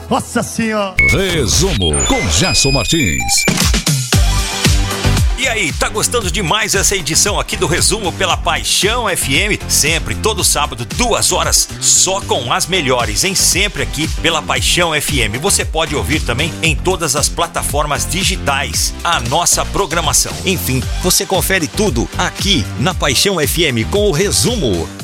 Nossa Senhora! Resumo com Gerson Martins. E aí, tá gostando demais essa edição aqui do Resumo pela Paixão FM? Sempre, todo sábado, 2 horas, só com as melhores, hein? Sempre aqui pela Paixão FM. Você pode ouvir também em todas as plataformas digitais a nossa programação. Enfim, você confere tudo aqui na Paixão FM com o Resumo.